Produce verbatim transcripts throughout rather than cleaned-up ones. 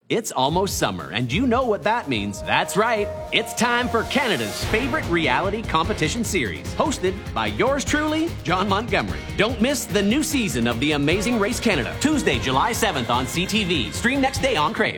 It's almost summer, and you know what that means. That's right. It's time for Canada's favorite reality competition series, hosted by yours truly, John Montgomery. Don't miss the new season of The Amazing Race Canada, Tuesday, July seventh on C T V. Stream next day on Crave.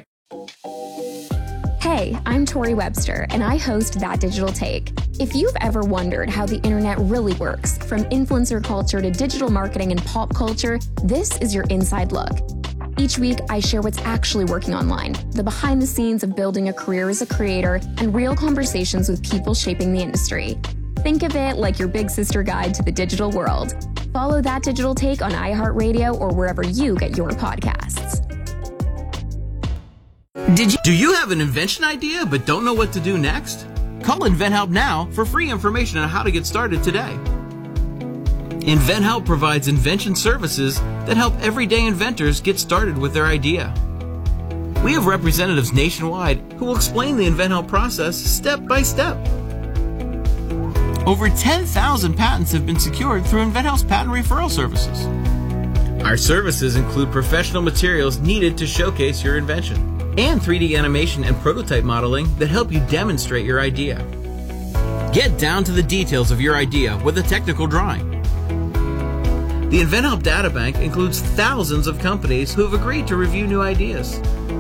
Hey, I'm Tori Webster, and I host That Digital Take. If you've ever wondered how the internet really works, from influencer culture to digital marketing and pop culture, this is your inside look. Each week, I share what's actually working online, the behind the scenes of building a career as a creator, and real conversations with people shaping the industry. Think of it like your big sister guide to the digital world. Follow That Digital Take on iHeartRadio or wherever you get your podcasts. Did you, do you have an invention idea but don't know what to do next? Call InventHelp now for free information on how to get started today. InventHelp provides invention services that help everyday inventors get started with their idea. We have representatives nationwide who will explain the InventHelp process step by step. Over ten thousand patents have been secured through InventHelp's patent referral services. Our services include professional materials needed to showcase your invention and three D animation and prototype modeling that help you demonstrate your idea. Get down to the details of your idea with a technical drawing. The InventHelp Databank includes thousands of companies who have agreed to review new ideas.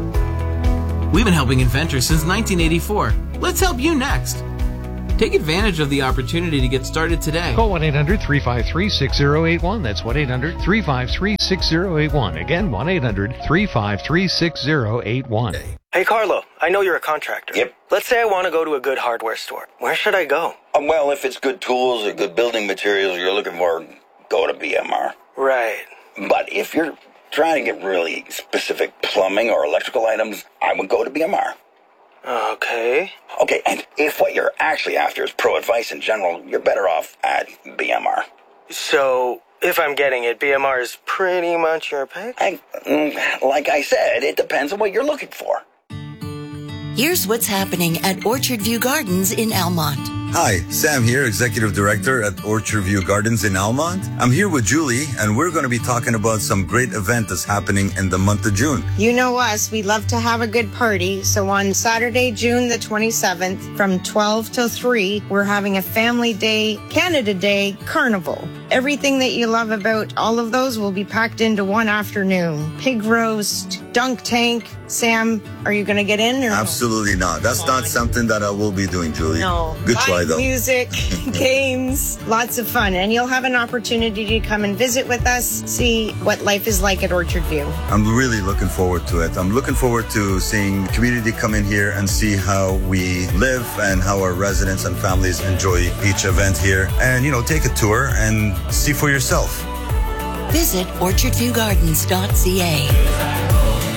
We've been helping inventors since nineteen eighty-four. Let's help you next. Take advantage of the opportunity to get started today. Call one eight hundred three five three six zero eight one. That's one eight hundred three five three six zero eight one. Again, one eight hundred three five three six zero eight one. Hey, Carlo, I know you're a contractor. Yep. Let's say I want to go to a good hardware store. Where should I go? Um, well, if it's good tools or good building materials you're looking for, go to B M R. Right. But if you're trying to get really specific plumbing or electrical items, I would go to B M R. Okay. Okay, and if what you're actually after is pro advice in general, you're better off at B M R. So, if I'm getting it, B M R is pretty much your pick? I, like I said, it depends on what you're looking for. Here's what's happening at Orchard View Gardens in Almont. Hi, Sam here, Executive Director at Orchard View Gardens in Almont. I'm here with Julie, and we're going to be talking about some great event that's happening in the month of June. You know us, we love to have a good party. So on Saturday, June the twenty-seventh, from twelve till three, we're having a Family Day, Canada Day Carnival. Everything that you love about all of those will be packed into one afternoon. Pig roast, dunk tank. Sam, are you going to get in? Or Absolutely not. That's not something that I will be doing, Julie. No. Good try, though. Music, games, lots of fun. And you'll have an opportunity to come and visit with us, see what life is like at Orchard View. I'm really looking forward to it. I'm looking forward to seeing community come in here and see how we live and how our residents and families enjoy each event here. And, you know, take a tour and see for yourself. Visit orchard view gardens dot c a.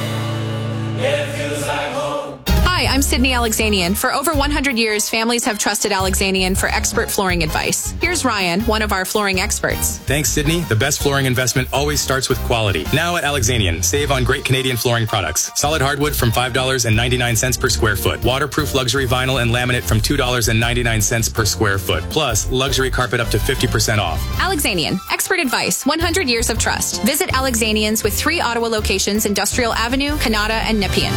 Hi, I'm Sydney Alexanian. For over one hundred years, families have trusted Alexanian for expert flooring advice. Here's Ryan, one of our flooring experts. Thanks, Sydney. The best flooring investment always starts with quality. Now at Alexanian, save on great Canadian flooring products. Solid hardwood from five dollars and ninety-nine cents per square foot. Waterproof luxury vinyl and laminate from two dollars and ninety-nine cents per square foot. Plus, luxury carpet up to fifty percent off. Alexanian, expert advice, one hundred years of trust. Visit Alexanian's with three Ottawa locations, Industrial Avenue, Kanata, and Nepean.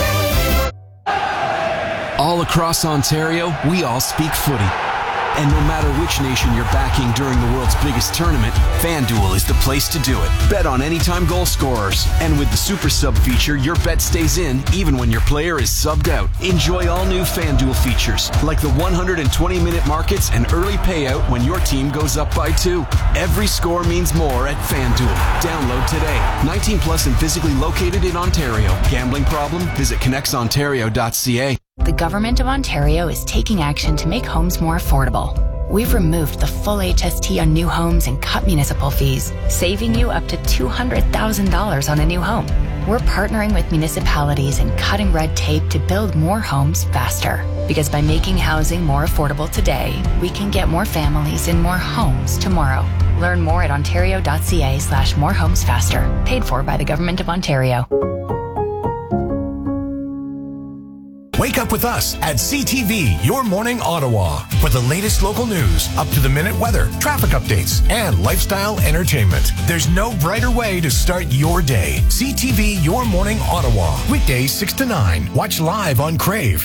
All across Ontario, we all speak footy. And no matter which nation you're backing during the world's biggest tournament, FanDuel is the place to do it. Bet on anytime goal scorers. And with the Super Sub feature, your bet stays in even when your player is subbed out. Enjoy all new FanDuel features, like the one hundred twenty minute markets and early payout when your team goes up by two. Every score means more at FanDuel. Download today. nineteen plus and physically located in Ontario. Gambling problem? Visit connects ontario dot c a. The Government of Ontario is taking action to make homes more affordable. We've removed the full H S T on new homes and cut municipal fees, saving you up to two hundred thousand dollars on a new home. We're partnering with municipalities and cutting red tape to build more homes faster. Because by making housing more affordable today, we can get more families in more homes tomorrow. Learn more at ontario dot c a slash more homes faster. Paid for by the Government of Ontario. Wake up with us at C T V, Your Morning Ottawa, for the latest local news, up-to-the-minute weather, traffic updates, and lifestyle entertainment. There's no brighter way to start your day. C T V, Your Morning Ottawa, weekdays six to nine. Watch live on Crave.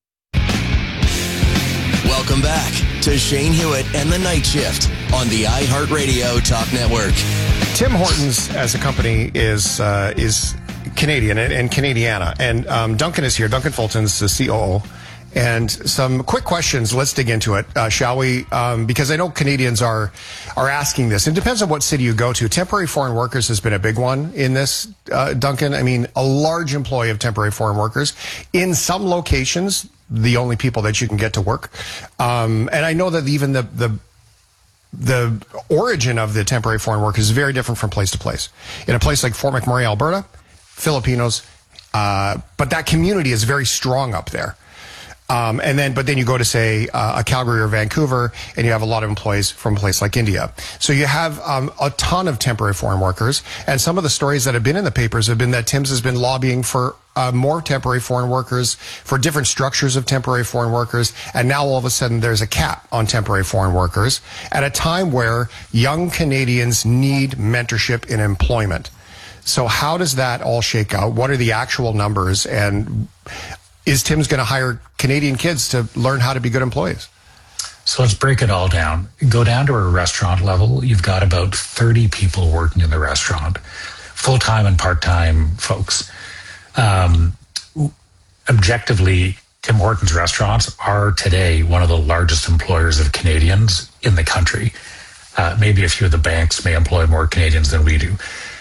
Welcome back to Shane Hewitt and the Night Shift on the iHeartRadio Talk Network. Tim Hortons as a company is uh, is Canadian and, and Canadiana. And um, Duncan is here. Duncan Fulton's the C O O. And some quick questions. Let's dig into it, uh, shall we? Um, because I know Canadians are are asking this. It depends on what city you go to. Temporary foreign workers has been a big one in this, uh, Duncan. I mean, a large employee of temporary foreign workers. In some locations, the only people that you can get to work. Um, and I know that even the the the origin of the temporary foreign workers is very different from place to place. In a place like Fort McMurray, Alberta, Filipinos, uh, but that community is very strong up there. Um, and then, but then you go to say uh, a Calgary or Vancouver, and you have a lot of employees from a place like India. So you have um, a ton of temporary foreign workers, and some of the stories that have been in the papers have been that Tim's has been lobbying for uh, more temporary foreign workers, for different structures of temporary foreign workers, and now all of a sudden there's a cap on temporary foreign workers at a time where young Canadians need mentorship in employment. So how does that all shake out? What are the actual numbers, and is Tim's going to hire Canadian kids to learn how to be good employees? So let's break it all down. Go down to a restaurant level. You've got about thirty people working in the restaurant, full-time and part-time folks. Um, objectively, Tim Hortons restaurants are today one of the largest employers of Canadians in the country. Uh, maybe a few of the banks may employ more Canadians than we do.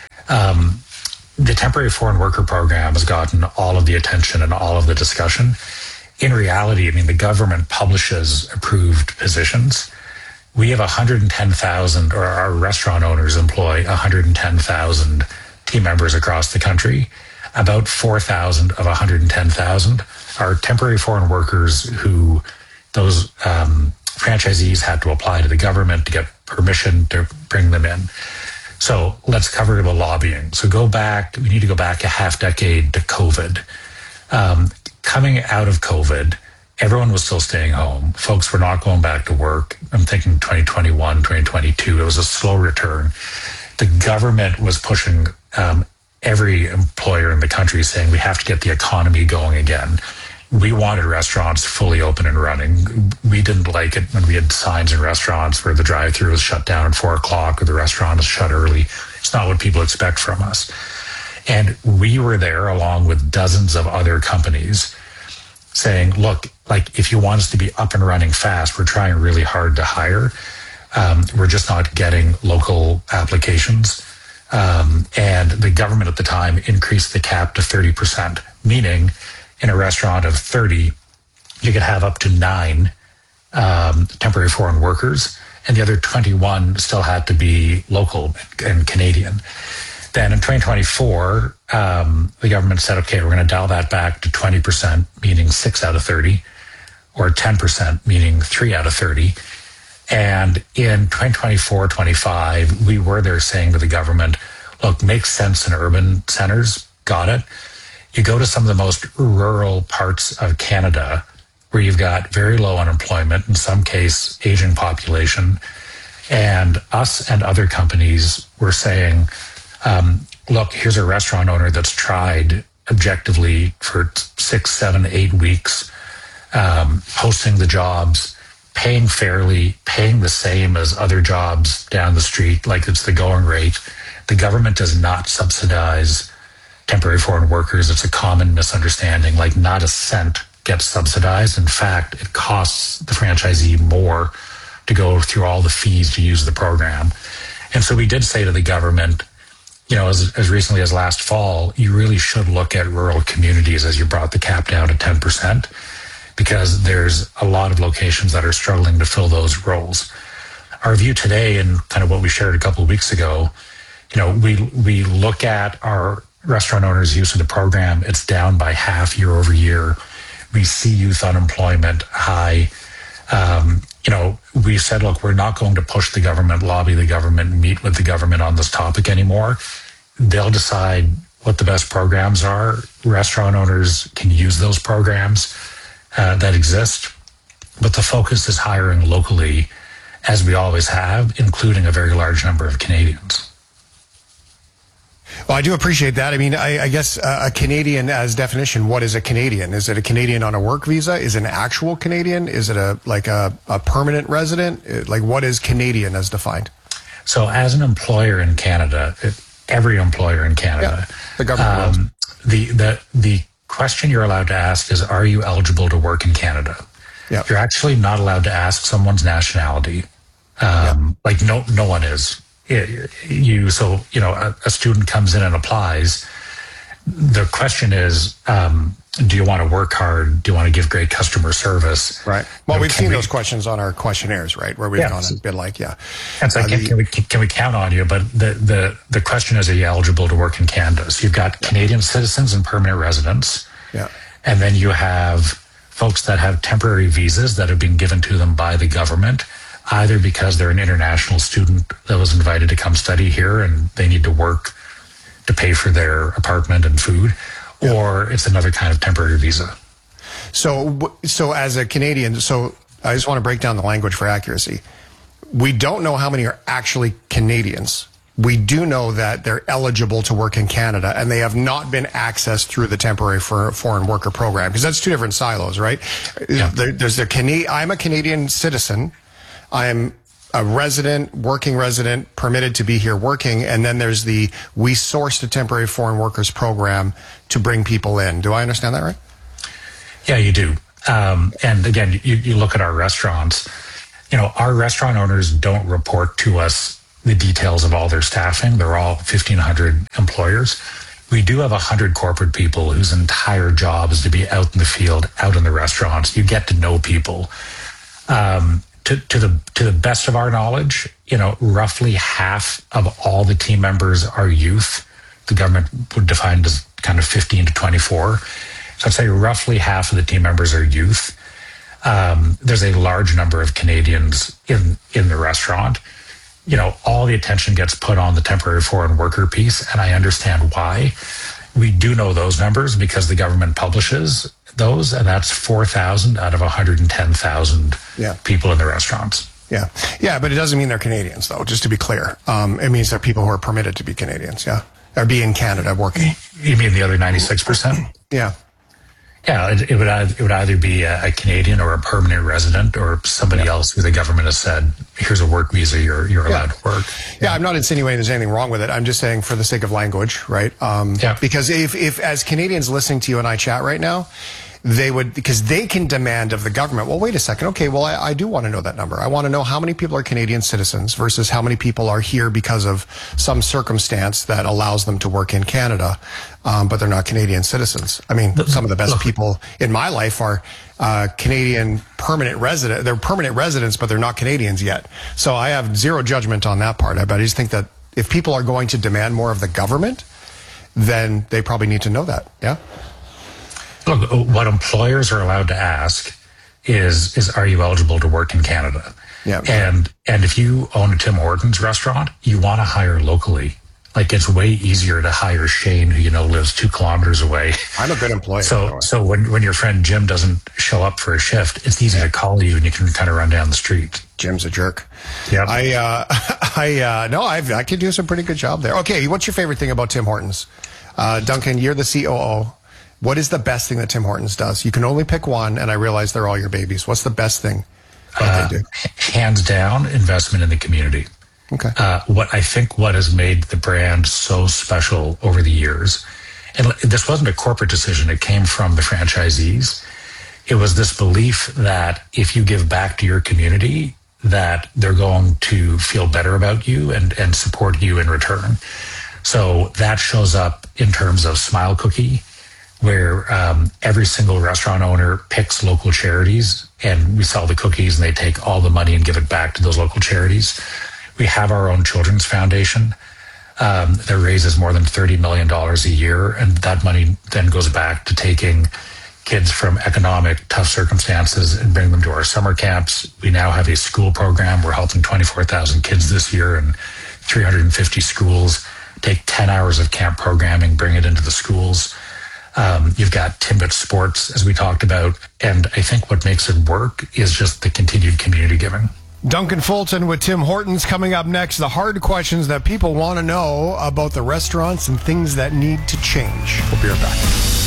Um, The temporary foreign worker program has gotten all of the attention and all of the discussion. In reality, I mean, the government publishes approved positions. We have one hundred ten thousand, or our restaurant owners employ one hundred ten thousand team members across the country. About four thousand of one hundred ten thousand are temporary foreign workers who those um, franchisees had to apply to the government to get permission to bring them in. So let's cover the lobbying. So go back, we need to go back a half decade to COVID. Um, coming out of COVID, everyone was still staying home. Folks were not going back to work. I'm thinking twenty twenty-one, twenty twenty-two. It was a slow return. The government was pushing um, every employer in the country saying we have to get the economy going again. We wanted restaurants fully open and running. We didn't like it when we had signs in restaurants where the drive-thru was shut down at four o'clock or the restaurant was shut early. It's not what people expect from us. And we were there along with dozens of other companies saying, look, like if you want us to be up and running fast, we're trying really hard to hire. Um, we're just not getting local applications. Um, and the government at the time increased the cap to thirty percent, meaning in a restaurant of thirty, you could have up to nine um, temporary foreign workers, and the other twenty-one still had to be local and Canadian. Then in twenty twenty-four, um, the government said, okay, we're going to dial that back to twenty percent, meaning six out of thirty, or ten percent, meaning three out of thirty. And in twenty twenty-four, twenty-five, we were there saying to the government, look, makes sense in urban centers, got it. You go to some of the most rural parts of Canada where you've got very low unemployment, in some case, aging population. And us and other companies were saying, um, look, here's a restaurant owner that's tried objectively for six, seven, eight weeks, um, posting the jobs, paying fairly, paying the same as other jobs down the street, like it's the going rate. The government does not subsidize temporary foreign workers. It's a common misunderstanding. Like not a cent gets subsidized. In fact, it costs the franchisee more to go through all the fees to use the program. And so we did say to the government, you know, as, as recently as last fall, you really should look at rural communities as you brought the cap down to ten percent, because there's a lot of locations that are struggling to fill those roles. Our view today, and kind of what we shared a couple of weeks ago, you know, we we look at our restaurant owners' use of the program. It's down by half year over year. We see youth unemployment high. Um, you know, we said, look, we're not going to push the government, lobby the government, meet with the government on this topic anymore. They'll decide what the best programs are. Restaurant owners can use those programs uh, that exist, but the focus is hiring locally, as we always have, including a very large number of Canadians. Well, I do appreciate that. I mean, I, I guess uh, a Canadian, as definition, what is a Canadian? Is it a Canadian on a work visa? Is it an actual Canadian? Is it a like a, a permanent resident? Like, what is Canadian as defined? So, as an employer in Canada, it, every employer in Canada, yeah, the government. Um, the the the question you're allowed to ask is, are you eligible to work in Canada? Yeah. You're actually not allowed to ask someone's nationality. Um, yeah. Like no no one is. It, you so you know a, a student comes in and applies. The question is, um, do you want to work hard? Do you want to give great customer service? Right. Well, you know, we've seen we, those questions on our questionnaires, right? Where we've yeah, gone and been like, yeah. And so, uh, can, the, can we can we count on you? But the the the question is, are you eligible to work in Canada? So you've got yeah. Canadian citizens and permanent residents. Yeah. And then you have folks that have temporary visas that have been given to them by the government, either because they're an international student that was invited to come study here and they need to work to pay for their apartment and food, yeah. or it's another kind of temporary visa. So, so as a Canadian, so I just want to break down the language for accuracy. We don't know how many are actually Canadians. We do know that they're eligible to work in Canada and they have not been accessed through the temporary for foreign worker program, because that's two different silos, right? Yeah. There, there's the Cana- I'm a Canadian citizen. I'm a resident, working resident, permitted to be here working, and then there's the we sourced a temporary foreign workers program to bring people in. Do I understand that right? Yeah, you do. Um, and again, you, you look at our restaurants, you know, our restaurant owners don't report to us the details of all their staffing. They're all fifteen hundred employers. We do have one hundred corporate people whose entire job is to be out in the field, out in the restaurants. You get to know people. Um, To, to the to the best of our knowledge, you know, roughly half of all the team members are youth. The government would define it as kind of fifteen to twenty-four. So I'd say roughly half of the team members are youth. Um, there's a large number of Canadians in in the restaurant. You know, all the attention gets put on the temporary foreign worker piece, and I understand why. We do know those numbers because the government publishes those, and that's four thousand out of one hundred ten thousand yeah. people in the restaurants. Yeah. Yeah, but it doesn't mean they're Canadians, though, just to be clear. Um, it means they're people who are permitted to be Canadians, yeah? Or be in Canada working. You mean the other ninety-six percent? Yeah. Yeah, it, it would either, it would either be a, a Canadian or a permanent resident or somebody yeah. else who the government has said, here's a work visa, you're you're allowed yeah. to work. Yeah. yeah, I'm not insinuating there's anything wrong with it. I'm just saying for the sake of language, right? Um, yeah. Because if, if as Canadians listening to you and I chat right now, they would, because they can demand of the government, well, wait a second. Okay, well, I, I do want to know that number. I want to know how many people are Canadian citizens versus how many people are here because of some circumstance that allows them to work in Canada, um, but they're not Canadian citizens. I mean, some of the best people in my life are uh, Canadian permanent resident. They're permanent residents, but they're not Canadians yet. So I have zero judgment on that part. But I just think that if people are going to demand more of the government, then they probably need to know that. Yeah. Look, what employers are allowed to ask is, is are you eligible to work in Canada? Yeah. And and if you own a Tim Hortons restaurant, you want to hire locally. Like, it's way easier to hire Shane, who you know lives two kilometers away. I'm a good employee. So so when, when your friend Jim doesn't show up for a shift, it's easy to call you and you can kind of run down the street. Jim's a jerk. Yeah. I uh I uh no, I've I can do some pretty good job there. Okay, what's your favorite thing about Tim Hortons? Uh Duncan, you're the C O O. What is the best thing that Tim Hortons does? You can only pick one, and I realize they're all your babies. What's the best thing that uh, they do? Hands down, investment in the community. Okay. Uh, what I think what has made the brand so special over the years, and this wasn't a corporate decision, it came from the franchisees. It was this belief that if you give back to your community, that they're going to feel better about you and, and support you in return. So that shows up in terms of Smile Cookie, where um, every single restaurant owner picks local charities, and we sell the cookies and they take all the money and give it back to those local charities. We have our own children's foundation um, that raises more than thirty million dollars a year, and that money then goes back to taking kids from economic tough circumstances and bring them to our summer camps. We now have a school program. We're helping twenty-four thousand kids this year in three hundred fifty schools. take ten hours of camp programming, bring it into the schools. Um, you've got Timbit Sports, as we talked about. And I think what makes it work is just the continued community giving. Duncan Fulton with Tim Hortons coming up next. The hard questions that people want to know about the restaurants and things that need to change. We'll be right back.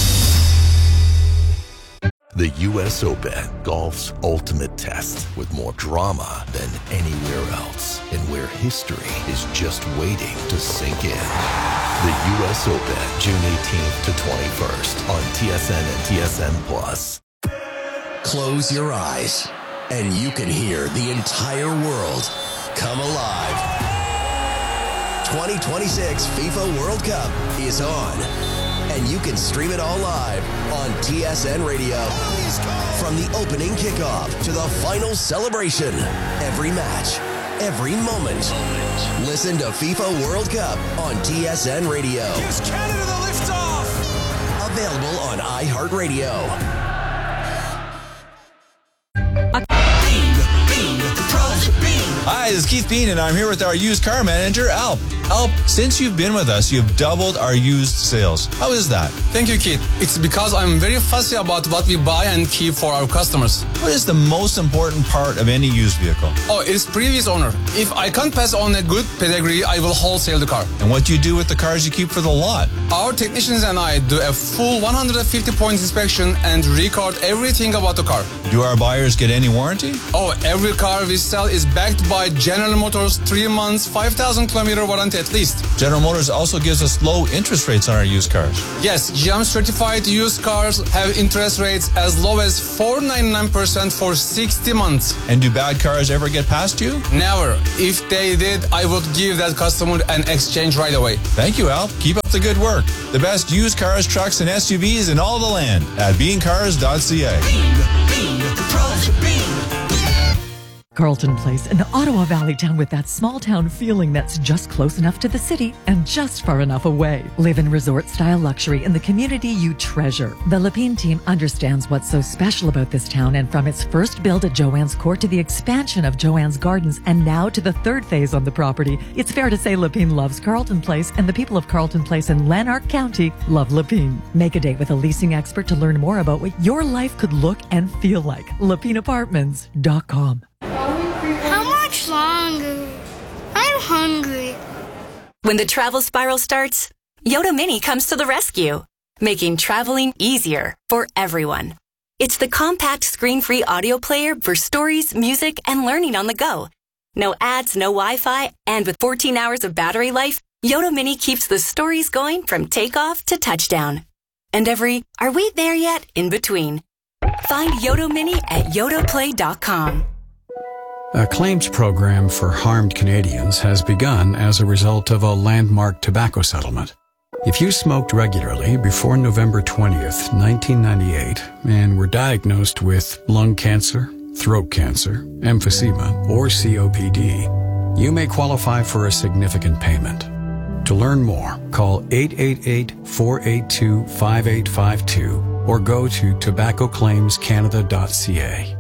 The U S Open, golf's ultimate test, with more drama than anywhere else, and where history is just waiting to sink in. The U S Open, June eighteenth to twenty-first on T S N and T S N Plus. Close your eyes, and you can hear the entire world come alive. twenty twenty-six FIFA World Cup is on, and you can stream it all live on T S N Radio. From the opening kickoff to the final celebration, every match, every moment. Listen to FIFA World Cup on T S N Radio. Here's Canada the liftoff. Available on iHeartRadio. Hi, this is Keith Bean, and I'm here with our used car manager, Alp. Alp, since you've been with us, you've doubled our used sales. How is that? Thank you, Keith. It's because I'm very fussy about what we buy and keep for our customers. What is the most important part of any used vehicle? Oh, it's previous owner. If I can't pass on a good pedigree, I will wholesale the car. And what do you do with the cars you keep for the lot? Our technicians and I do a full one hundred fifty points inspection and record everything about the car. Do our buyers get any warranty? Oh, every car we sell is backed by General Motors three months, five thousand kilometer warranty at least. General Motors also gives us low interest rates on our used cars. Yes, G M certified used cars have interest rates as low as four point nine nine percent for sixty months. And do bad cars ever get past you? Never. If they did, I would give that customer an exchange right away. Thank you, Al. Keep up the good work. The best used cars, trucks, and S U Vs in all the land at bean cars dot c a. Carlton Place, an Ottawa Valley town with that small town feeling that's just close enough to the city and just far enough away. Live in resort-style luxury in the community you treasure. The Lapine team understands what's so special about this town, and from its first build at Joanne's Court to the expansion of Joanne's Gardens and now to the third phase on the property, it's fair to say Lapine loves Carlton Place, and the people of Carlton Place in Lanark County love Lapine. Make a date with a leasing expert to learn more about what your life could look and feel like. Lapine Apartments dot com. How much longer? I'm hungry. When the travel spiral starts, Yoda Mini comes to the rescue, making traveling easier for everyone. It's the compact screen-free audio player for stories, music, and learning on the go. No ads, no Wi-Fi, and with fourteen hours of battery life, Yoda Mini keeps the stories going from takeoff to touchdown. And every, are we there yet, in between. Find Yoda Mini at yoda play dot com. A claims program for harmed Canadians has begun as a result of a landmark tobacco settlement. If you smoked regularly before November twentieth, nineteen ninety-eight, and were diagnosed with lung cancer, throat cancer, emphysema, or C O P D, you may qualify for a significant payment. To learn more, call eight eight eight, four eight two, five eight five two or go to tobacco claims canada dot c a.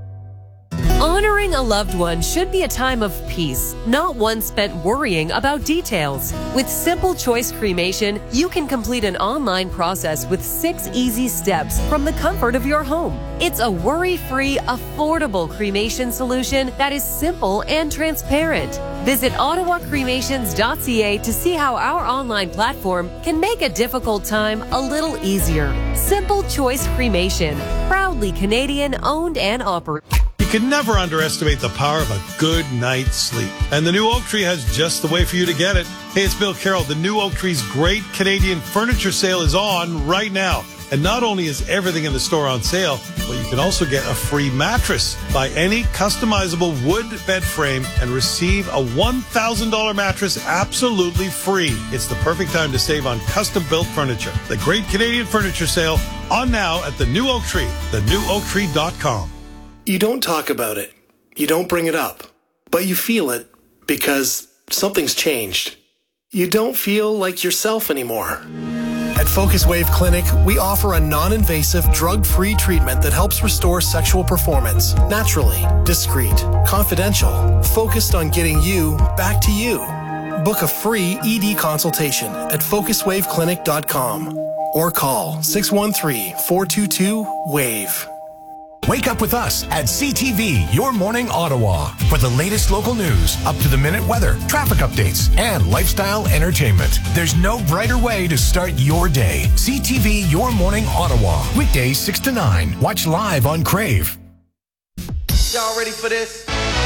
Honoring a loved one should be a time of peace, not one spent worrying about details. With Simple Choice Cremation, you can complete an online process with six easy steps from the comfort of your home. It's a worry-free, affordable cremation solution that is simple and transparent. Visit ottawa cremations dot c a to see how our online platform can make a difficult time a little easier. Simple Choice Cremation, proudly Canadian owned and operated. You can never underestimate the power of a good night's sleep. And the new Oak Tree has just the way for you to get it. Hey, it's Bill Carroll. The new Oak Tree's great Canadian furniture sale is on right now. And not only is everything in the store on sale, but you can also get a free mattress. Buy any customizable wood bed frame and receive a one thousand dollars mattress absolutely free. It's the perfect time to save on custom-built furniture. The great Canadian furniture sale on now at the new Oak Tree, the new oak tree dot com. You don't talk about it. You don't bring it up. But you feel it because something's changed. You don't feel like yourself anymore. At Focus Wave Clinic, we offer a non-invasive, drug-free treatment that helps restore sexual performance naturally, discreet, confidential, focused on getting you back to you. book a free E D consultation at focus wave clinic dot com or call six one three, four two two, WAVE. Wake up with us at C T V, Your Morning Ottawa, for the latest local news, up-to-the-minute weather, traffic updates, and lifestyle entertainment. There's no brighter way to start your day. C T V, Your Morning Ottawa, weekdays six to nine. Watch live on Crave. Y'all ready for this?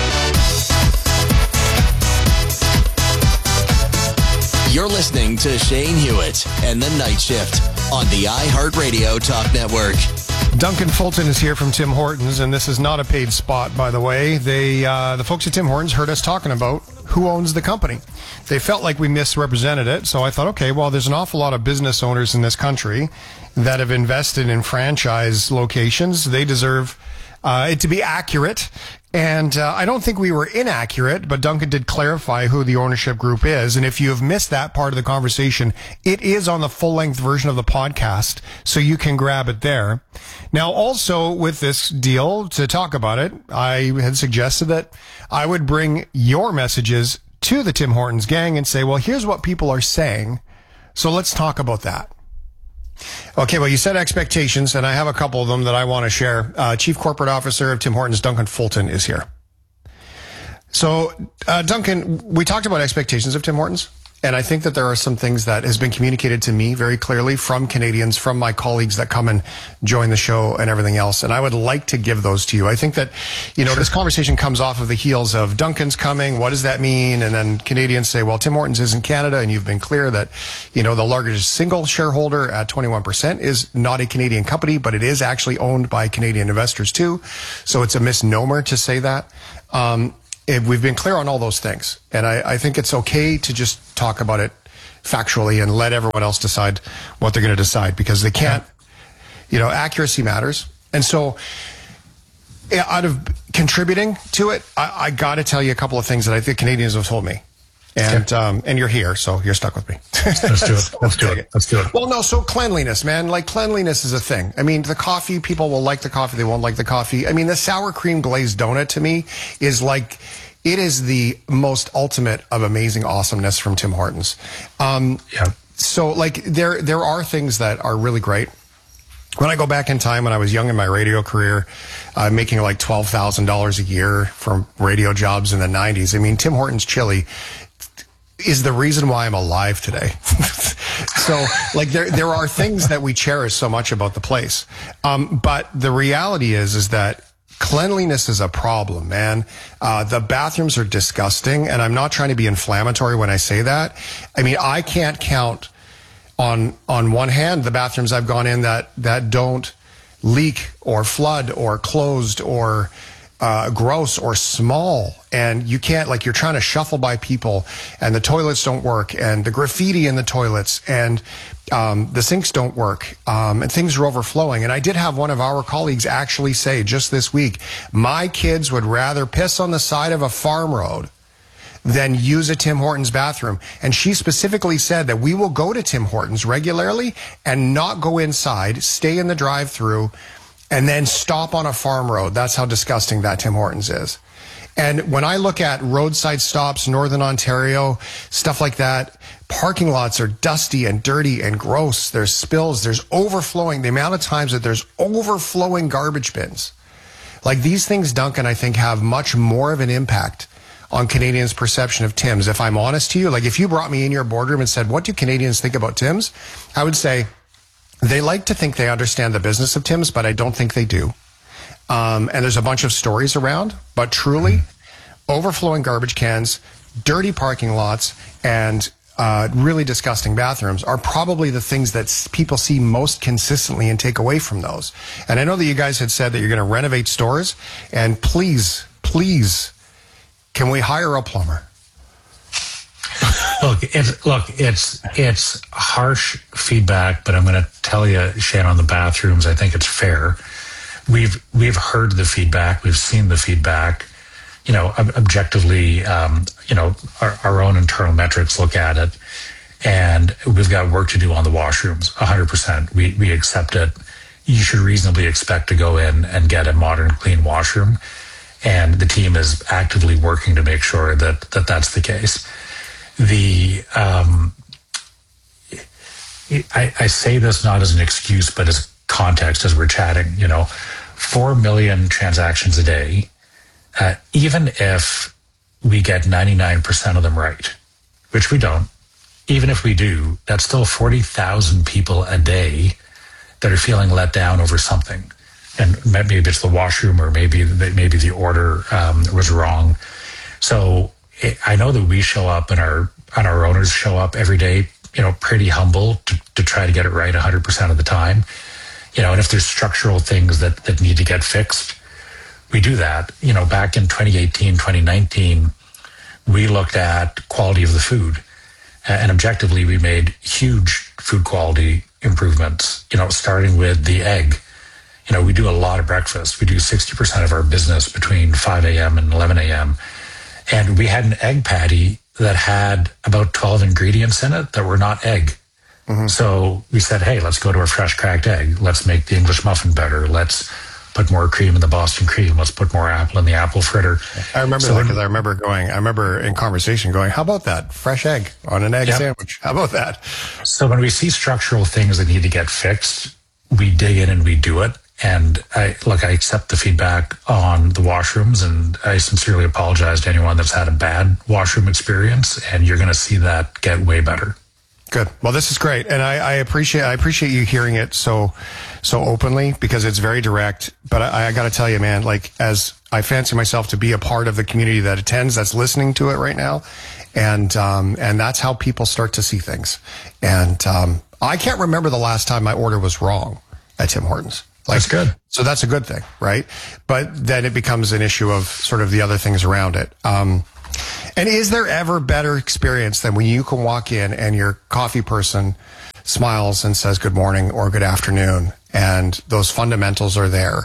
You're listening to Shane Hewitt and the Night Shift on the iHeartRadio Talk Network. Duncan Fulton is here from Tim Hortons, and this is not a paid spot, by the way. They, uh, the folks at Tim Hortons heard us talking about who owns the company. They felt like we misrepresented it, so I thought, okay, well, there's an awful lot of business owners in this country that have invested in franchise locations. They deserve uh, it to be accurate. And uh, I don't think we were inaccurate, but Duncan did clarify who the ownership group is. And if you have missed that part of the conversation, it is on the full-length version of the podcast, so you can grab it there. Now, also with this deal, to talk about it, I had suggested that I would bring your messages to the Tim Hortons gang and say, well, here's what people are saying, so let's talk about that. Okay, well, you set expectations, and I have a couple of them that I want to share. Uh, Chief Corporate Officer of Tim Hortons, Duncan Fulton, is here. So, uh, Duncan, we talked about expectations of Tim Hortons, and I think that there are some things that has been communicated to me very clearly from Canadians, from my colleagues that come and join the show and everything else, and I would like to give those to you. I think that, you know, this conversation comes off of the heels of Duncan's coming, what does that mean? And then Canadians say, well, Tim Hortons is in Canada, and you've been clear that, you know, the largest single shareholder at twenty-one percent is not a Canadian company, but it is actually owned by Canadian investors too. So it's a misnomer to say that. Um, If we've been clear on all those things, and I, I think it's okay to just talk about it factually and let everyone else decide what they're going to decide, because they can't, you know, accuracy matters. And so out of contributing to it, I, I got to tell you a couple of things that I think Canadians have told me. And, okay. um, and you're here, so you're stuck with me. Let's do it. Let's do it. Let's do it. Well, no, so cleanliness, man. Like, cleanliness is a thing. I mean, the coffee, people will like the coffee, they won't like the coffee. I mean, the sour cream glazed donut to me is like, it is the most ultimate of amazing awesomeness from Tim Hortons. Um, yeah. So, like, there, there are things that are really great. When I go back in time, when I was young in my radio career, uh, making like twelve thousand dollars a year from radio jobs in the nineties, I mean, Tim Hortons chili is the reason why I'm alive today. So, like, there there are things that we cherish so much about the place. Um, but the reality is, is that cleanliness is a problem, man. Uh, the bathrooms are disgusting, and I'm not trying to be inflammatory when I say that. I mean, I can't count on on one hand the bathrooms I've gone in that that don't leak or flood or closed or Uh, gross or small, and you can't, like, you're trying to shuffle by people and the toilets don't work and the graffiti in the toilets and um, the sinks don't work um, and things are overflowing. And I did have one of our colleagues actually say just this week, my kids would rather piss on the side of a farm road than use a Tim Hortons bathroom. And she specifically said that we will go to Tim Hortons regularly and not go inside, stay in the drive-through, and then stop on a farm road. That's how disgusting that Tim Hortons is. And when I look at roadside stops, Northern Ontario, stuff like that, parking lots are dusty and dirty and gross. There's spills, there's overflowing. The amount of times that there's overflowing garbage bins. Like, these things, Duncan, I think have much more of an impact on Canadians' perception of Tim's. If I'm honest to you, like, if you brought me in your boardroom and said, what do Canadians think about Tim's? I would say, they like to think they understand the business of Tim's, but I don't think they do. Um, and there's a bunch of stories around, but truly, overflowing garbage cans, dirty parking lots, and uh, really disgusting bathrooms are probably the things that people see most consistently and take away from those. And I know that you guys had said that you're going to renovate stores, and please, please, can we hire a plumber? Look, it's look, it's it's harsh feedback, but I'm going to tell you, Shane, on the bathrooms, I think it's fair. We've we've heard the feedback, we've seen the feedback. You know, ob- objectively, um, you know, our, our own internal metrics look at it, and we've got work to do on the washrooms. one hundred percent, we we accept it. You should reasonably expect to go in and get a modern, clean washroom, and the team is actively working to make sure that that that's the case. the um, I, I say this not as an excuse, but as context as we're chatting. You know, four million transactions a day. Uh, even if we get ninety-nine percent of them right, which we don't, even if we do, that's still forty thousand people a day that are feeling let down over something. And maybe it's the washroom, or maybe maybe the order um, was wrong. So it, I know that we show up and our and our owners show up every day, you know, pretty humble to, to try to get it right one hundred percent of the time. You know, and if there's structural things that, that need to get fixed, we do that. You know, back in twenty eighteen, twenty nineteen, we looked at quality of the food. And objectively, we made huge food quality improvements, you know, starting with the egg. You know, we do a lot of breakfast. We do sixty percent of our business between five a.m. and eleven a.m. And we had an egg patty that had about twelve ingredients in it that were not egg. Mm-hmm. So we said, hey, let's go to a fresh cracked egg. Let's make the English muffin better. Let's put more cream in the Boston cream. Let's put more apple in the apple fritter. I remember so that because I remember going, I remember in conversation going, how about that? Fresh egg on an egg yep. sandwich. How about that? So when we see structural things that need to get fixed, we dig in and we do it. And I look, I accept the feedback on the washrooms, and I sincerely apologize to anyone that's had a bad washroom experience, and you're going to see that get way better. Good. Well, this is great. And I, I appreciate, I appreciate you hearing it so, so openly, because it's very direct. But I, I got to tell you, man, like, as I fancy myself to be a part of the community that attends, that's listening to it right now. And, um, and that's how people start to see things. And, um, I can't remember the last time my order was wrong at Tim Hortons. Like, that's good. So that's a good thing, right? But then it becomes an issue of sort of the other things around it. Um, And is there ever better experience than when you can walk in and your coffee person smiles and says good morning or good afternoon, and those fundamentals are there?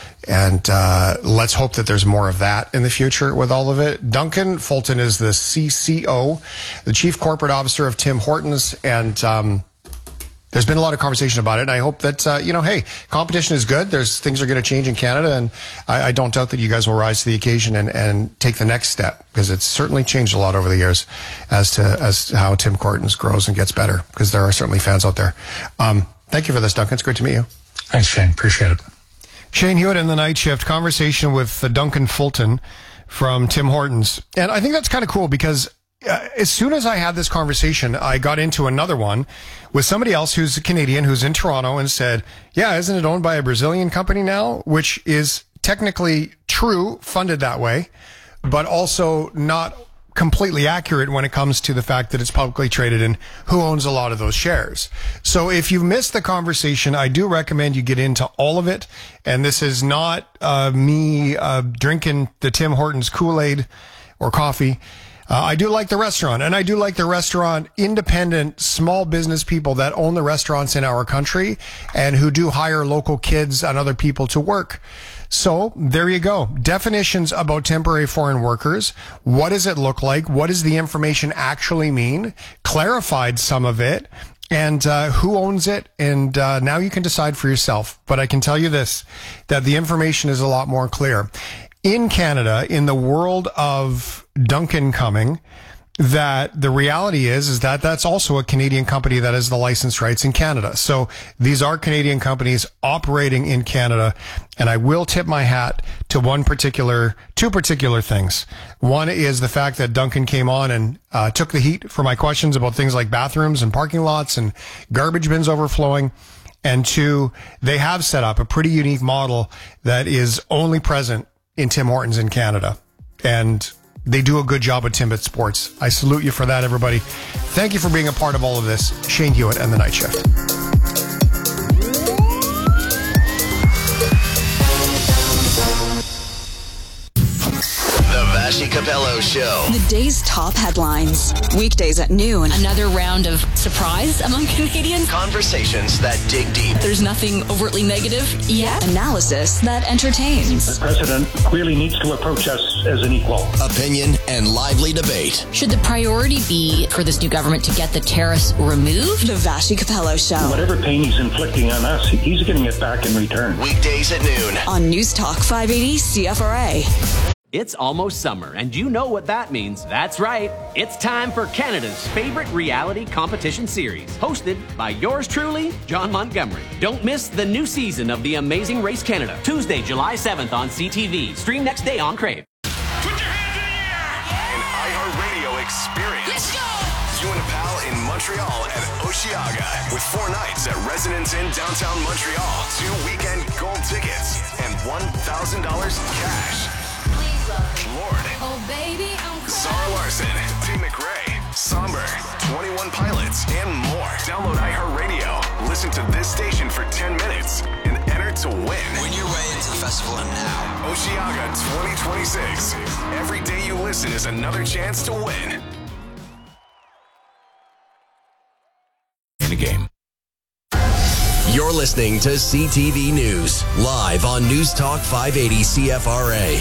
And uh, let's hope that there's more of that in the future with all of it. Duncan Fulton is the C C O, the Chief Corporate Officer of Tim Hortons, and um, there's been a lot of conversation about it, and I hope that, uh, you know, hey, competition is good. There's things are going to change in Canada, and I, I don't doubt that you guys will rise to the occasion and, and take the next step, because it's certainly changed a lot over the years as to as to how Tim Hortons grows and gets better, because there are certainly fans out there. Um, thank you for this, Duncan. It's great to meet you. Thanks, Shane. Appreciate it. Shane Hewitt in the Night Shift, conversation with uh, Duncan Fulton from Tim Hortons. And I think that's kind of cool, because Uh, as soon as I had this conversation, I got into another one with somebody else who's a Canadian, who's in Toronto, and said, yeah, isn't it owned by a Brazilian company now? Which is technically true, funded that way, but also not completely accurate when it comes to the fact that it's publicly traded and who owns a lot of those shares. So if you missed the conversation, I do recommend you get into all of it. And this is not uh, me uh, drinking the Tim Hortons Kool-Aid or coffee. Uh, I do like the restaurant, and I do like the restaurant independent small business people that own the restaurants in our country and who do hire local kids and other people to work. So there you go. Definitions about temporary foreign workers. What does it look like? What does the information actually mean? Clarified some of it. And uh, who owns it? And uh, now you can decide for yourself. But I can tell you this, that the information is a lot more clear. In Canada, in the world of Duncan coming, that the reality is, is that that's also a Canadian company that has the license rights in Canada. So these are Canadian companies operating in Canada. And I will tip my hat to one particular, two particular things. One is the fact that Duncan came on and uh, took the heat for my questions about things like bathrooms and parking lots and garbage bins overflowing. And two, they have set up a pretty unique model that is only present in Tim Hortons in Canada. And they do a good job at Timbit Sports. I salute you for that, everybody. Thank you for being a part of all of this. Shane Hewitt and the Night Shift. The Vassy Capello Show. The day's top headlines. Weekdays at noon. Another round of surprise among Canadians. Conversations that dig deep. There's nothing overtly negative yet. Analysis that entertains. The president clearly needs to approach us as an equal. Opinion and lively debate. Should the priority be for this new government to get the tariffs removed? The Vassy Capello Show. Whatever pain he's inflicting on us, he's getting it back in return. Weekdays at noon. On News Talk five eighty C F R A. It's almost summer, and you know what that means. That's right. It's time for Canada's favorite reality competition series, hosted by yours truly, John Montgomery. Don't miss the new season of The Amazing Race Canada, Tuesday, July seventh on C T V. Stream next day on Crave. An iHeartRadio experience. Let's go! You and a pal in Montreal at Osheaga with four nights at Residence Inn downtown Montreal, two weekend gold tickets, and one thousand dollars cash. Lord, oh baby, I'm Zara Larson, Tim McRae, Somber, twenty-one Pilots, and more. Download iHeartRadio, listen to this station for ten minutes, and enter to win. Win your way into the festival now. Osheaga twenty twenty-six. Every day you listen is another chance to win. In a game. You're listening to C T V News, live on News Talk five eighty C F R A.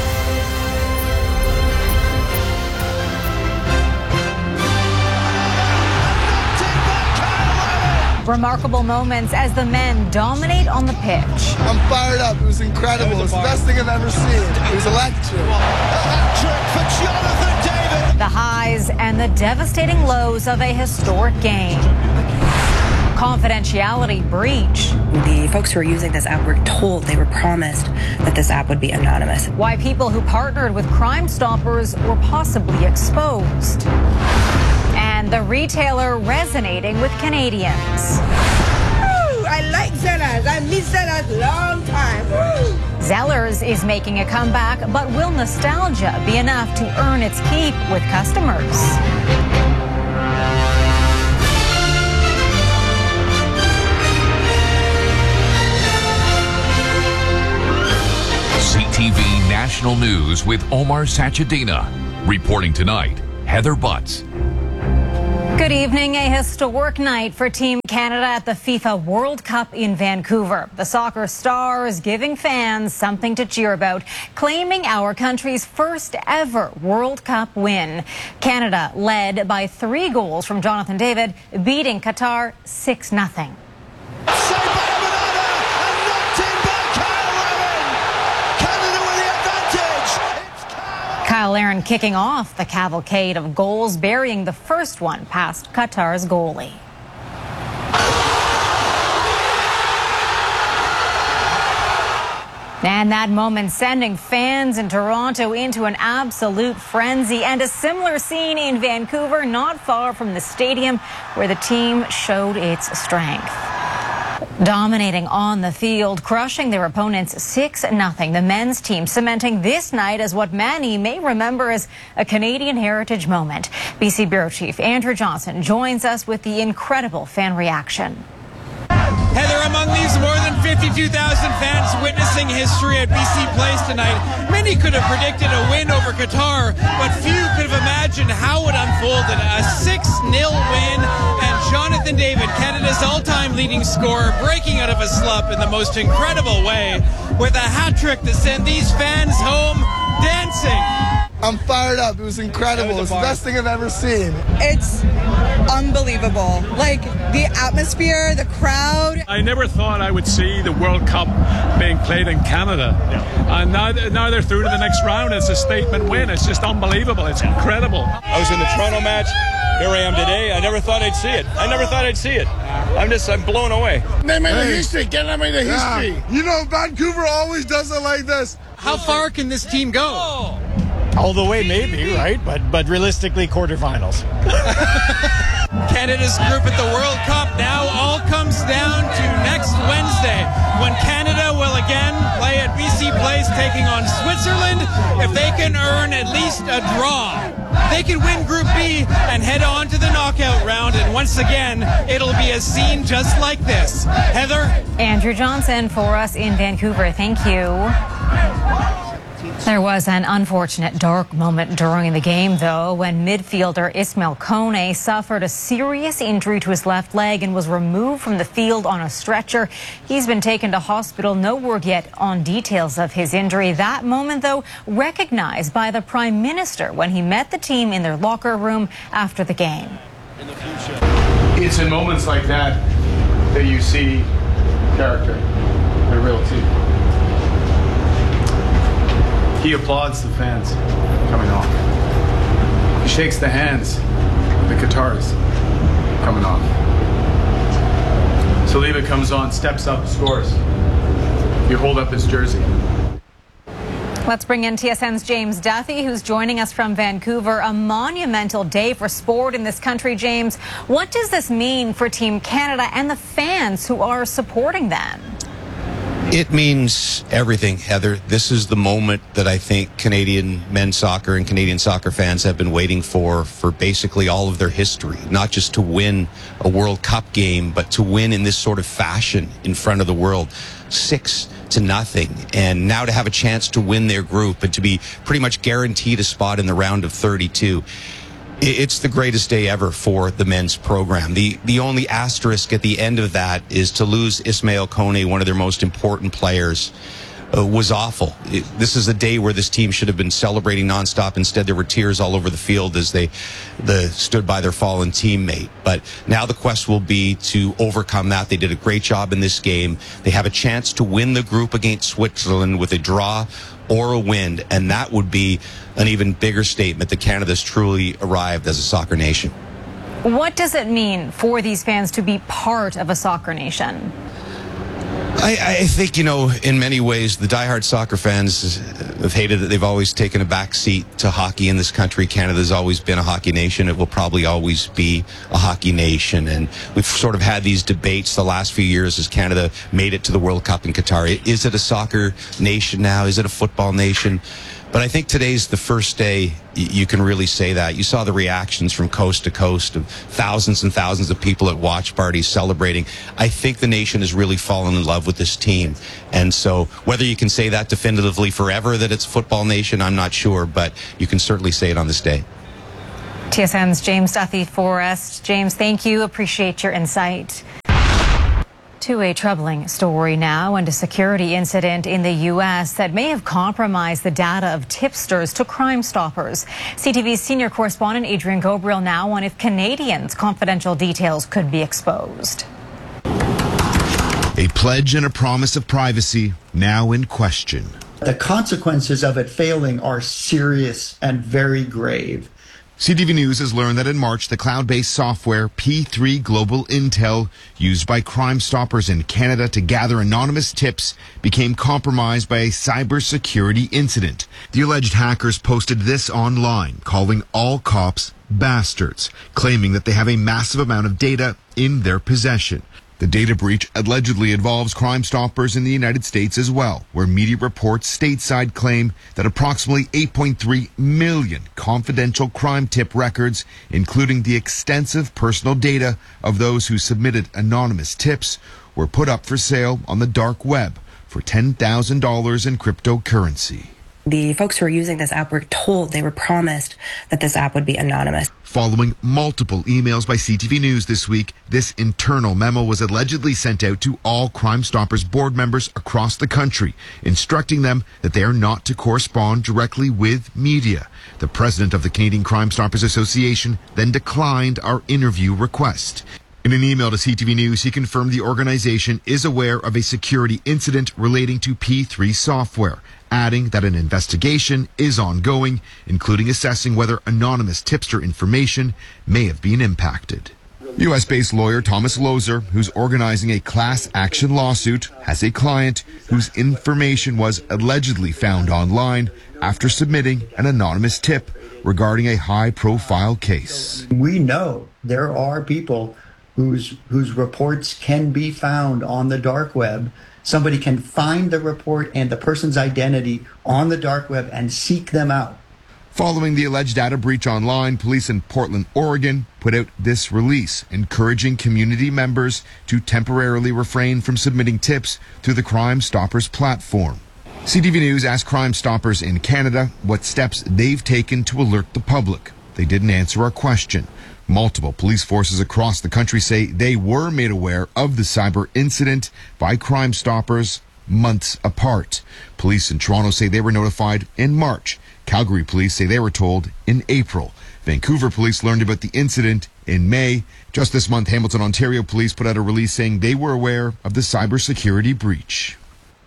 Remarkable moments as the men dominate on the pitch. I'm fired up. It was incredible. It was the best thing I've ever seen. It was electric. Hat-trick for Jonathan David. The highs and the devastating lows of a historic game. Confidentiality breach. The folks who are using this app were told, they were promised that this app would be anonymous. Why people who partnered with Crime Stoppers were possibly exposed. And the retailer resonating with Canadians. Woo, I like Zellers. I miss Zellers long time. Woo. Zellers is making a comeback, but will nostalgia be enough to earn its keep with customers? C T V National News with Omar Sachedina. Reporting tonight, Heather Butts. Good evening. A historic night for Team Canada at the FIFA World Cup in Vancouver. The soccer stars giving fans something to cheer about, claiming our country's first ever World Cup win. Canada led by three goals from Jonathan David, beating Qatar six nothing. Kyle Larin kicking off the cavalcade of goals, burying the first one past Qatar's goalie. And that moment sending fans in Toronto into an absolute frenzy, and a similar scene in Vancouver, not far from the stadium where the team showed its strength. Dominating on the field, crushing their opponents six nothing. The men's team cementing this night as what many may remember as a Canadian heritage moment. B C Bureau Chief Andrew Johnson joins us with the incredible fan reaction. Heather, among these more than fifty-two thousand fans witnessing history at B C Place tonight, many could have predicted a win over Qatar, but few could have imagined how it unfolded. A six nil win, and Jonathan David, Canada's all-time leading scorer, breaking out of a slump in the most incredible way with a hat-trick to send these fans home dancing. I'm fired up. It was incredible. It was the best thing I've ever seen. It's unbelievable. Like, the atmosphere, the crowd. I never thought I would see the World Cup being played in Canada. Yeah. And now, now they're through to the next round. It's a statement win. It's just unbelievable. It's incredible. I was in the Toronto match. Here I am today. I never thought I'd see it. I never thought I'd see it. I'm just, I'm blown away. They made hey. the history. Canada made the yeah. history. You know, Vancouver always does it like this. How far can this team go? Oh. All the way, maybe, right? But but realistically, quarterfinals. Canada's group at the World Cup now all comes down to next Wednesday, when Canada will again play at B C Place, taking on Switzerland. If they can earn at least a draw, they can win Group B and head on to the knockout round. And once again, it'll be a scene just like this. Heather? Andrew Johnson for us in Vancouver. Thank you. There was an unfortunate dark moment during the game, though, when midfielder Ismail Kone suffered a serious injury to his left leg and was removed from the field on a stretcher. He's been taken to hospital. No word yet on details of his injury. That moment, though, recognized by the Prime Minister when he met the team in their locker room after the game. It's in moments like that that you see character, the real team. He applauds the fans coming off. He shakes the hands of the Qataris coming off. Saliba comes on, steps up, scores. You hold up his jersey. Let's bring in T S N's James Duthie, who's joining us from Vancouver. A monumental day for sport in this country, James. What does this mean for Team Canada and the fans who are supporting them? It means everything, Heather. This is the moment that I think Canadian men's soccer and Canadian soccer fans have been waiting for for basically all of their history. Not just to win a World Cup game, but to win in this sort of fashion in front of the world. Six to nothing. And now to have a chance to win their group and to be pretty much guaranteed a spot in the round of thirty-two. It's the greatest day ever for the men's program. The the only asterisk at the end of that is to lose Ismail Kone, one of their most important players, uh, was awful. It, this is a day where this team should have been celebrating nonstop. Instead, there were tears all over the field as they the, stood by their fallen teammate. But now the quest will be to overcome that. They did a great job in this game. They have a chance to win the group against Switzerland with a draw or a win, and that would be an even bigger statement that Canada's truly arrived as a soccer nation. What does it mean for these fans to be part of a soccer nation? I, I think, you know, in many ways, the diehard soccer fans have hated that they've always taken a back seat to hockey in this country. Canada's always been a hockey nation. It will probably always be a hockey nation. And we've sort of had these debates the last few years as Canada made it to the World Cup in Qatar. Is it a soccer nation now? Is it a football nation? But I think today's the first day you can really say that. You saw the reactions from coast to coast of thousands and thousands of people at watch parties celebrating. I think the nation has really fallen in love with this team. And so whether you can say that definitively forever, that it's a football nation, I'm not sure, but you can certainly say it on this day. T S N's James Duthie for us. James, thank you. Appreciate your insight. To a troubling story now, and a security incident in the U S that may have compromised the data of tipsters to Crime Stoppers. C T V's senior correspondent Adrian Gobriel now on if Canadians' confidential details could be exposed. A pledge and a promise of privacy now in question. The consequences of it failing are serious and very grave. C T V News has learned that in March, the cloud-based software P three Global Intel, used by Crime Stoppers in Canada to gather anonymous tips, became compromised by a cybersecurity incident. The alleged hackers posted this online, calling all cops bastards, claiming that they have a massive amount of data in their possession. The data breach allegedly involves Crime Stoppers in the United States as well, where media reports stateside claim that approximately eight point three million confidential crime tip records, including the extensive personal data of those who submitted anonymous tips, were put up for sale on the dark web for ten thousand dollars in cryptocurrency. The folks who are using this app were told, they were promised that this app would be anonymous. Following multiple emails by C T V News this week, this internal memo was allegedly sent out to all Crime Stoppers board members across the country, instructing them that they are not to correspond directly with media. The president of the Canadian Crime Stoppers Association then declined our interview request. In an email to C T V News, he confirmed the organization is aware of a security incident relating to P three software, adding that an investigation is ongoing, including assessing whether anonymous tipster information may have been impacted. U S-based lawyer Thomas Lozer, who's organizing a class action lawsuit, has a client whose information was allegedly found online after submitting an anonymous tip regarding a high-profile case. We know there are people whose whose reports can be found on the dark web. Somebody can find the report and the person's identity on the dark web and seek them out. Following the alleged data breach online, police in Portland, Oregon put out this release, encouraging community members to temporarily refrain from submitting tips through the Crime Stoppers platform. C T V News asked Crime Stoppers in Canada what steps they've taken to alert the public. They didn't answer our question. Multiple police forces across the country say they were made aware of the cyber incident by Crime Stoppers months apart. Police in Toronto say they were notified in March. Calgary police say they were told in April. Vancouver police learned about the incident in May. Just this month, Hamilton, Ontario police put out a release saying they were aware of the cybersecurity breach.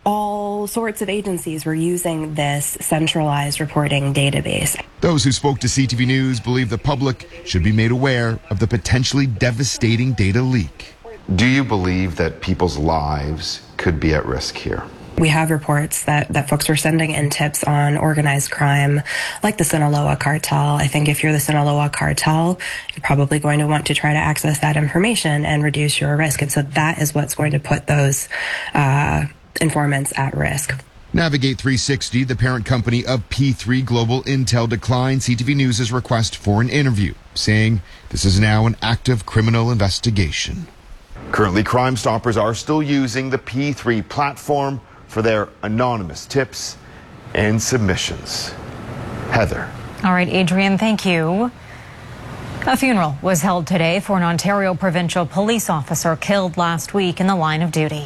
all sorts of agencies were using this centralized reporting database. Those who spoke to C T V News believe the public should be made aware of the potentially devastating data leak. Do you believe that people's lives could be at risk here? We have reports that, that folks were sending in tips on organized crime, like the Sinaloa cartel. I think if you're the Sinaloa cartel, you're probably going to want to try to access that information and reduce your risk. And so that is what's going to put those uh, informants at risk. Navigate three sixty, the parent company of P three Global Intel, declined C T V News' request for an interview, saying this is now an active criminal investigation. Currently, Crime Stoppers are still using the P three platform for their anonymous tips and submissions. Heather. All right, Adrian, thank you. A funeral was held today for an Ontario provincial police officer killed last week in the line of duty.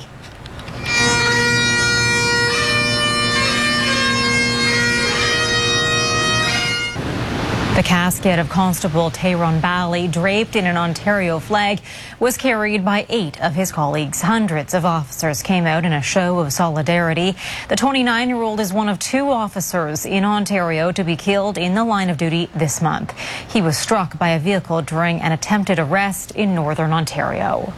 The casket of Constable Tyrone Bally, draped in an Ontario flag, was carried by eight of his colleagues. Hundreds of officers came out in a show of solidarity. The twenty-nine-year-old is one of two officers in Ontario to be killed in the line of duty this month. He was struck by a vehicle during an attempted arrest in northern Ontario.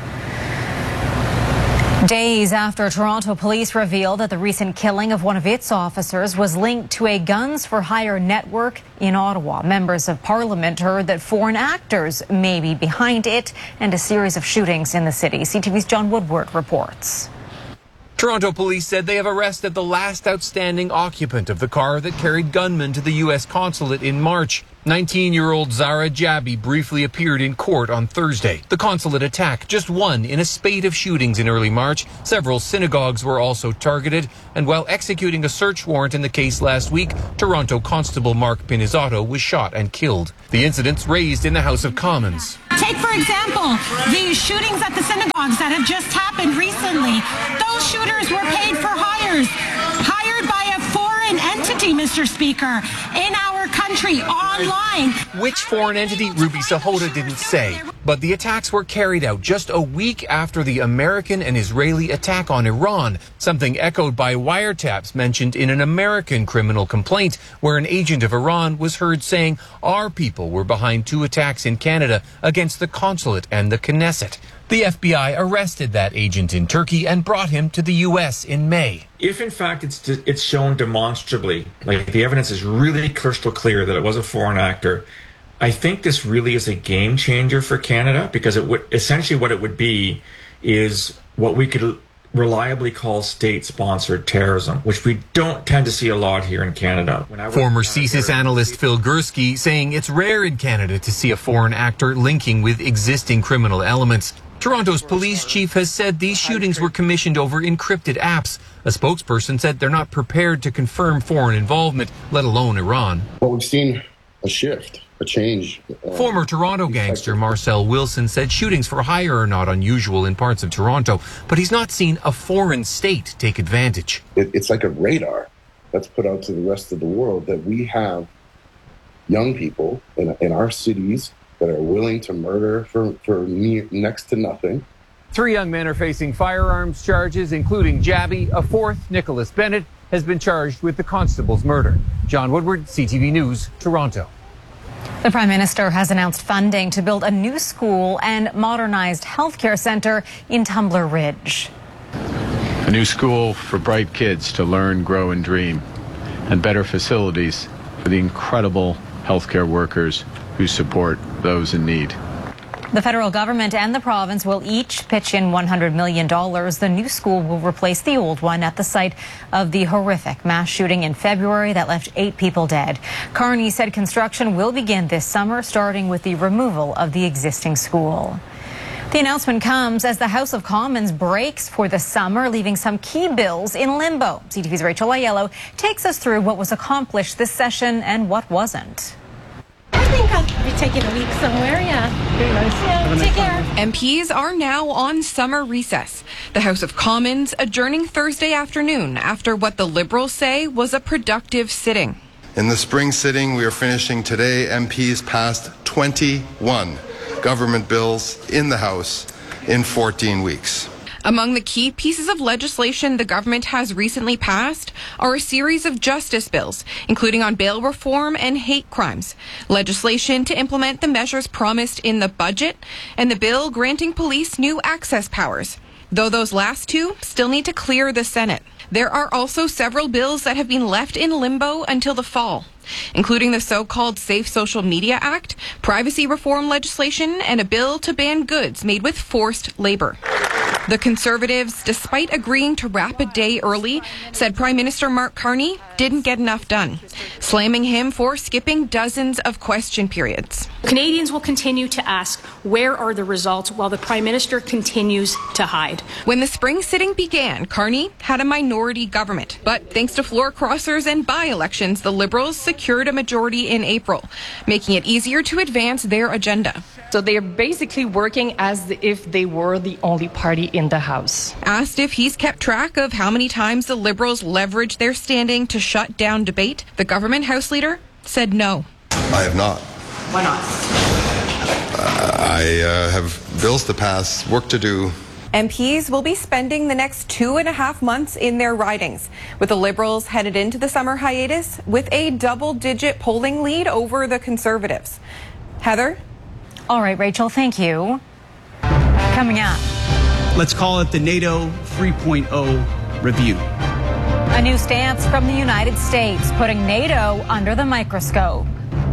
Days after Toronto police revealed that the recent killing of one of its officers was linked to a Guns for Hire network in Ottawa, members of Parliament heard that foreign actors may be behind it and a series of shootings in the city. C T V's John Woodward reports. Toronto police said they have arrested the last outstanding occupant of the car that carried gunmen to the U S consulate in March. nineteen-year-old Zara Jabi briefly appeared in court on Thursday. The consulate attack, just one in a spate of shootings in early March. Several synagogues were also targeted. And while executing a search warrant in the case last week, Toronto Constable Mark Pinizzato was shot and killed. The incidents raised in the House of Commons. Take, for example, the shootings at the synagogues that have just happened recently. Those shooters were paid for hires, hired by a foreign entity, Mister Speaker, in our country, online. Which foreign entity, Ruby Sahota didn't say. But the attacks were carried out just a week after the American and Israeli attack on Iran, something echoed by wiretaps mentioned in an American criminal complaint, where an agent of Iran was heard saying our people were behind two attacks in Canada against the consulate and the Knesset. The F B I arrested that agent in Turkey and brought him to the U S in May. If in fact it's it's shown demonstrably, like the evidence is really crystal clear that it was a foreign actor, I think this really is a game changer for Canada, because it would essentially what it would be is what we could reliably call state-sponsored terrorism, which we don't tend to see a lot here in Canada. Former C S I S analyst Phil Gursky saying it's rare in Canada to see a foreign actor linking with existing criminal elements. Toronto's police chief has said these shootings were commissioned over encrypted apps. A spokesperson said they're not prepared to confirm foreign involvement, let alone Iran. Well, we've seen a shift, a change. Uh, Former Toronto gangster Marcel Wilson said shootings for hire are not unusual in parts of Toronto, but he's not seen a foreign state take advantage. It, it's like a radar that's put out to the rest of the world that we have young people in, in our cities that are willing to murder for, for near, next to nothing. Three young men are facing firearms charges, including Jabi. A fourth, Nicholas Bennett, has been charged with the constable's murder. John Woodward, C T V News, Toronto. The Prime Minister has announced funding to build a new school and modernized healthcare centre in Tumbler Ridge. A new school for bright kids to learn, grow, and dream, and better facilities for the incredible healthcare workers who support those in need. The federal government and the province will each pitch in one hundred million dollars. The new school will replace the old one at the site of the horrific mass shooting in February that left eight people dead. Carney said construction will begin this summer, starting with the removal of the existing school. The announcement comes as the House of Commons breaks for the summer, leaving some key bills in limbo. C T V's Rachel Aiello takes us through what was accomplished this session and what wasn't. I think I'll be taking a week somewhere, yeah. Very nice. Yeah, take care. M Ps are now on summer recess. The House of Commons adjourning Thursday afternoon after what the Liberals say was a productive sitting. In the spring sitting we are finishing today, M Ps passed twenty-one government bills in the House in fourteen weeks. Among the key pieces of legislation the government has recently passed are a series of justice bills, including on bail reform and hate crimes, legislation to implement the measures promised in the budget, and the bill granting police new access powers, though those last two still need to clear the Senate. There are also several bills that have been left in limbo until the fall, including the so-called Safe Social Media Act, privacy reform legislation, and a bill to ban goods made with forced labor. The Conservatives, despite agreeing to wrap a day early, said Prime Minister Mark Carney didn't get enough done, slamming him for skipping dozens of question periods. Canadians will continue to ask, where are the results, while the Prime Minister continues to hide. When the spring sitting began, Carney had a minority government, but thanks to floor crossers and by-elections, the Liberals secured a majority in April, making it easier to advance their agenda. So they're basically working as if they were the only party in the House. Asked if he's kept track of how many times the Liberals leveraged their standing to shut down debate, the government House leader said no. I have not. Why not? Uh, I uh, have bills to pass, work to do. M Ps will be spending the next two and a half months in their ridings, with the Liberals headed into the summer hiatus with a double-digit polling lead over the Conservatives. Heather? All right, Rachel, thank you. Coming up. Let's call it the NATO three point oh review. A new stance from the United States, putting NATO under the microscope.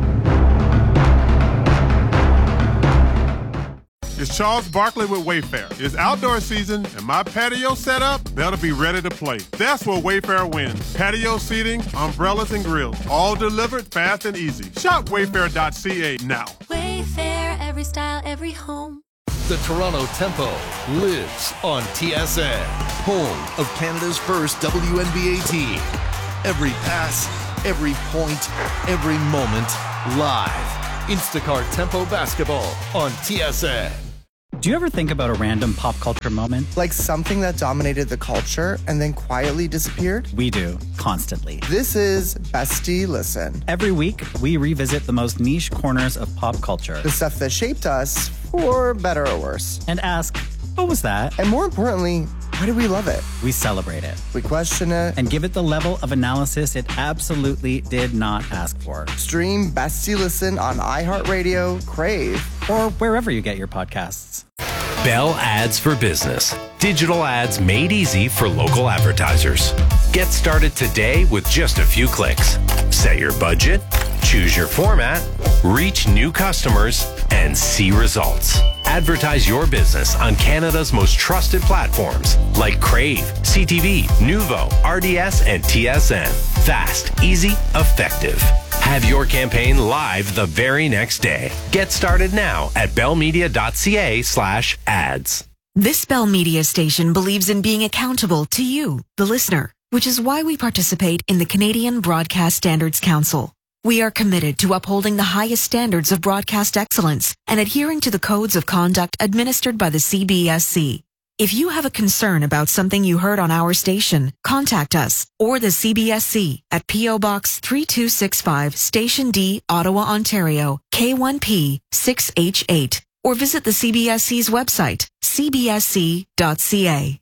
It's Charles Barkley with Wayfair. It's outdoor season, and my patio setup better be ready to play. That's where Wayfair wins. Patio seating, umbrellas, and grills, all delivered fast and easy. Shop wayfair dot c a now. Wayfair, every style, every home. The Toronto Tempo lives on T S N, home of Canada's first W N B A team. Every pass, every point, every moment, live. Instacart Tempo Basketball on T S N. Do you ever think about a random pop culture moment? Like something that dominated the culture and then quietly disappeared? We do, constantly. This is Bestie Listen. Every week, we revisit the most niche corners of pop culture. The stuff that shaped us, for better or worse. And ask, what was that? And more importantly, why do we love it? We celebrate it. We question it. And give it the level of analysis it absolutely did not ask for. Stream Bestie Listen on iHeartRadio, Crave, or wherever you get your podcasts. Bell Ads for Business. Digital ads made easy for local advertisers. Get started today with just a few clicks. Set your budget, choose your format, reach new customers, and see results. Advertise your business on Canada's most trusted platforms like Crave, C T V, Nuvo, R D S, and T S N. Fast, easy, effective. Have your campaign live the very next day. Get started now at bellmedia dot c a slash ads. This Bell Media station believes in being accountable to you, the listener, which is why we participate in the Canadian Broadcast Standards Council. We are committed to upholding the highest standards of broadcast excellence and adhering to the codes of conduct administered by the C B S C. If you have a concern about something you heard on our station, contact us or the C B S C at P O Box three two six five, Station D, Ottawa, Ontario, K one P six H eight, or visit the C B S C's website, c b s c dot c a.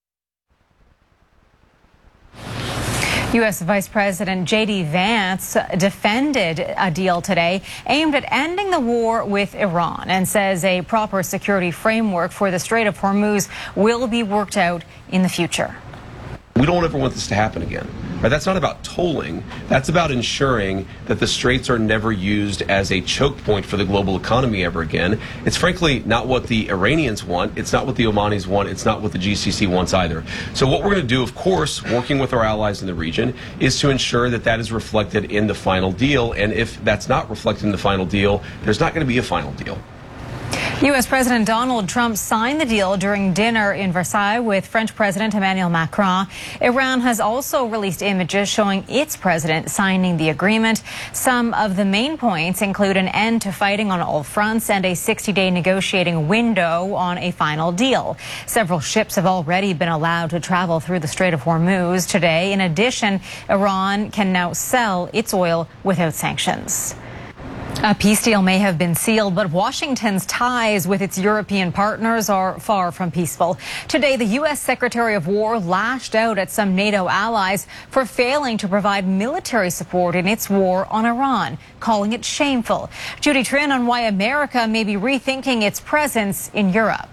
U S Vice President J D Vance defended a deal today aimed at ending the war with Iran and says a proper security framework for the Strait of Hormuz will be worked out in the future. We don't ever want this to happen again. Right? That's not about tolling. That's about ensuring that the straits are never used as a choke point for the global economy ever again. It's frankly not what the Iranians want. It's not what the Omanis want. It's not what the G C C wants either. So what we're going to do, of course, working with our allies in the region, is to ensure that that is reflected in the final deal. And if that's not reflected in the final deal, there's not going to be a final deal. U S President Donald Trump signed the deal during dinner in Versailles with French President Emmanuel Macron. Iran has also released images showing its president signing the agreement. Some of the main points include an end to fighting on all fronts and a sixty-day negotiating window on a final deal. Several ships have already been allowed to travel through the Strait of Hormuz today. In addition, Iran can now sell its oil without sanctions. A peace deal may have been sealed, but Washington's ties with its European partners are far from peaceful. Today, the U S Secretary of War lashed out at some NATO allies for failing to provide military support in its war on Iran, calling it shameful. Judy Trin on why America may be rethinking its presence in Europe.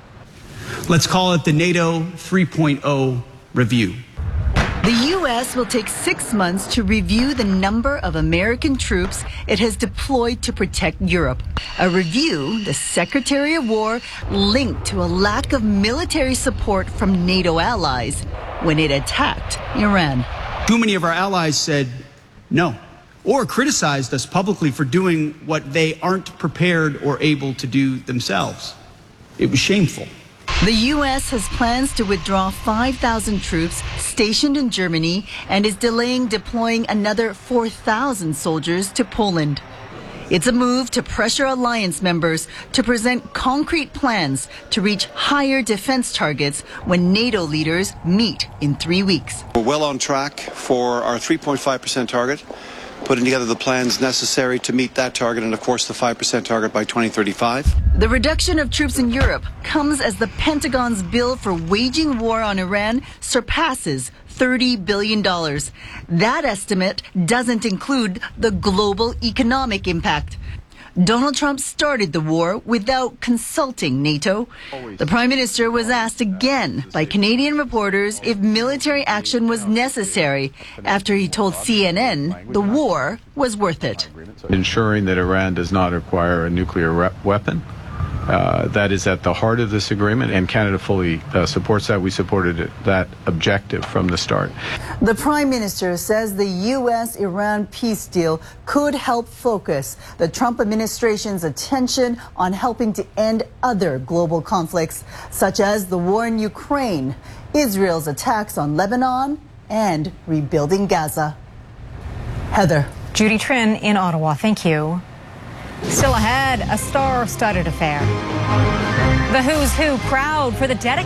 Let's call it the NATO three point oh review. The U S will take six months to review the number of American troops it has deployed to protect Europe. A review the Secretary of War linked to a lack of military support from NATO allies when it attacked Iran. Too many of our allies said no, or criticized us publicly for doing what they aren't prepared or able to do themselves. It was shameful. The U S has plans to withdraw five thousand troops stationed in Germany and is delaying deploying another four thousand soldiers to Poland. It's a move to pressure alliance members to present concrete plans to reach higher defense targets when NATO leaders meet in three weeks. We're well on track for our three point five percent target, putting together the plans necessary to meet that target and, of course, the five percent target by twenty thirty-five. The reduction of troops in Europe comes as the Pentagon's bill for waging war on Iran surpasses thirty billion dollars. That estimate doesn't include the global economic impact. Donald Trump started the war without consulting NATO. The Prime Minister was asked again by Canadian reporters if military action was necessary after he told C N N the war was worth it. Ensuring that Iran does not acquire a nuclear re- weapon. Uh, that is at the heart of this agreement, and Canada fully uh, supports that. We supported it, that objective from the start. The Prime Minister says the U S Iran peace deal could help focus the Trump administration's attention on helping to end other global conflicts, such as the war in Ukraine, Israel's attacks on Lebanon, and rebuilding Gaza. Heather. Judy Trin in Ottawa. Thank you. Still ahead, a star-studded affair. The Who's Who crowd for the dedication.